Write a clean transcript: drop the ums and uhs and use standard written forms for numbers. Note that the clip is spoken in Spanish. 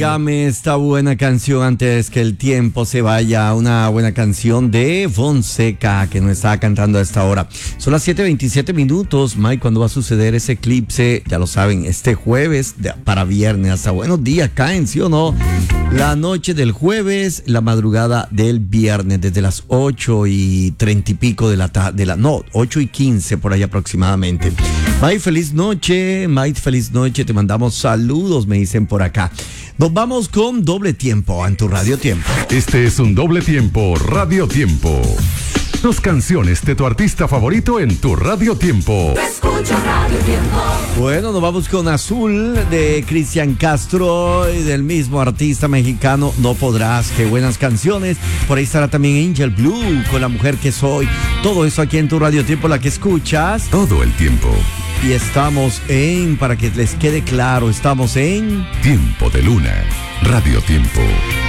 Óigame esta buena canción antes que el tiempo se vaya. Una buena canción de Fonseca que nos está cantando a esta hora. Son las 7:27. Mike, ¿cuándo va a suceder ese eclipse? Ya lo saben, este jueves para viernes. Hasta buenos días caen, ¿sí o no? La noche del jueves, la madrugada del viernes, desde las 8:30 y pico de la tarde, 8:15 por ahí aproximadamente. Mike, feliz noche. Mike, feliz noche. Te mandamos saludos, me dicen por acá. Nos vamos con Doble Tiempo en tu Radio Tiempo. Este es un Doble Tiempo, Radio Tiempo. 2 canciones de tu artista favorito en tu Radio Tiempo. Escucha Radio Tiempo. Bueno, nos vamos con Azul de Cristian Castro y del mismo artista mexicano No Podrás. Qué buenas canciones. Por ahí estará también Angel Blue con La Mujer que Soy. Todo eso aquí en tu Radio Tiempo, la que escuchas todo el tiempo. Y estamos para que les quede claro, estamos en Tiempo de Luna, Radio Tiempo.